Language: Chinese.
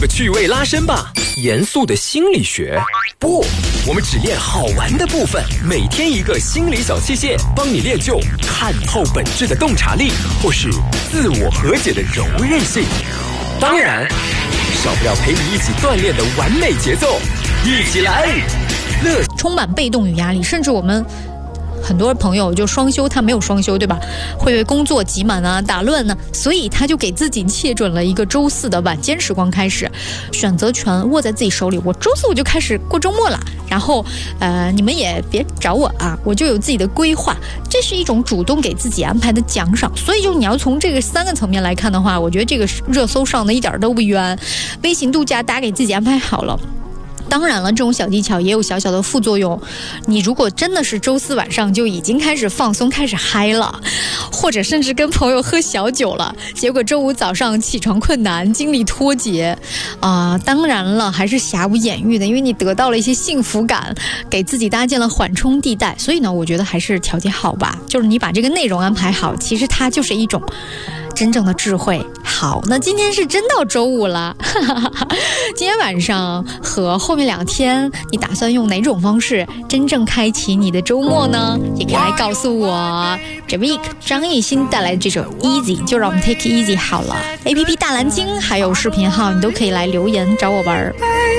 个趣味拉伸吧，严肃的心理学不，我们只练好玩的部分。每天一个心理小器械，帮你练就看透本质的洞察力，或是自我和解的柔韧性。当然，少不了陪你一起锻炼的完美节奏，一起来！ 充满被动与压力，甚至我们很多朋友就双休，他没有双休，对吧？会为工作挤满啊、打乱呢，所以他就给自己切准了一个周四的晚间时光开始，选择权握在自己手里。我周四我就开始过周末了，然后你们也别找我啊，我就有自己的规划，这是一种主动给自己安排的奖赏。所以就你要从这个3个层面来看的话，我觉得这个热搜上的一点都不冤，微型度假大家给自己安排好了。当然了，这种小技巧也有小小的副作用。你如果真的是周四晚上就已经开始放松、开始嗨了，或者甚至跟朋友喝小酒了，结果周五早上起床困难、精力脱节当然了，还是瑕无掩瑜的，因为你得到了一些幸福感，给自己搭建了缓冲地带。所以呢，我觉得还是调节好吧，就是你把这个内容安排好，其实它就是一种真正的智慧。好，那今天是真到周五了，今天晚上和后面2天，你打算用哪种方式真正开启你的周末呢？也可以来告诉我。这 week 张艺兴带来的这首 Easy， 就让我们 take it easy 好了。APP 大蓝鲸还有视频号，你都可以来留言找我玩。